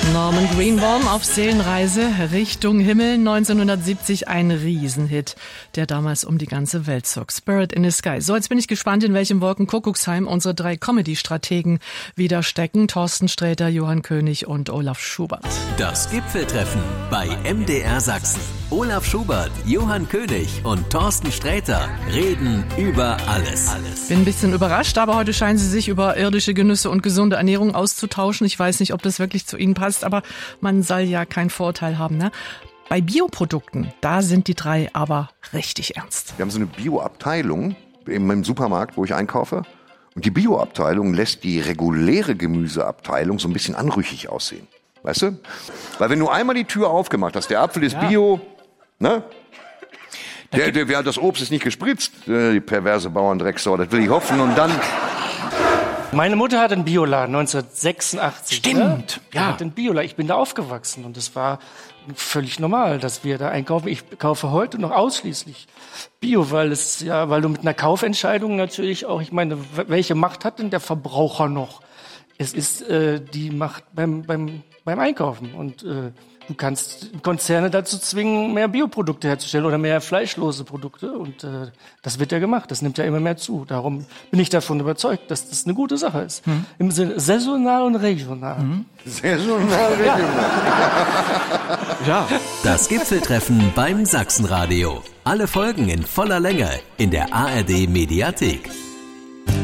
Norman Greenbaum auf Seelenreise Richtung Himmel, 1970 ein Riesenhit, der damals um die ganze Welt zog. Spirit in the Sky. So, jetzt bin ich gespannt, in welchem Wolkenkuckucksheim unsere 3 Comedy-Strategen wieder stecken. Thorsten Sträter, Johann König und Olaf Schubert. Das Gipfeltreffen bei MDR Sachsen. Olaf Schubert, Johann König und Thorsten Sträter reden über alles. Bin ein bisschen überrascht, aber heute scheinen sie sich über irdische Genüsse und gesunde Ernährung auszutauschen. Ich weiß nicht, ob das wirklich zu Ihnen passt, aber man soll ja keinen Vorurteil haben, ne? Bei Bioprodukten, da sind die 3 aber richtig ernst. Wir haben so eine Bioabteilung im Supermarkt, wo ich einkaufe. Und die Bioabteilung lässt die reguläre Gemüseabteilung so ein bisschen anrüchig aussehen. Weißt du? Weil wenn du einmal die Tür aufgemacht hast, der Apfel ist Bio, ne? Das Obst ist nicht gespritzt, die perverse Bauerndrecksau, das will ich hoffen. Und dann... Meine Mutter hat einen Bioladen 1986. Stimmt, ne? ja. Hat einen Bioladen. Ich bin da aufgewachsen und es war völlig normal, dass wir da einkaufen. Ich kaufe heute noch ausschließlich Bio, weil du mit einer Kaufentscheidung natürlich auch, ich meine, welche Macht hat denn der Verbraucher noch? Es ist die Macht beim Einkaufen und du kannst Konzerne dazu zwingen, mehr Bioprodukte herzustellen oder mehr fleischlose Produkte. Und das wird ja gemacht. Das nimmt ja immer mehr zu. Darum bin ich davon überzeugt, dass das eine gute Sache ist. Im Sinne saisonal und regional. Saisonal, regional. Ja. Das Gipfeltreffen beim Sachsenradio. Alle Folgen in voller Länge in der ARD Mediathek.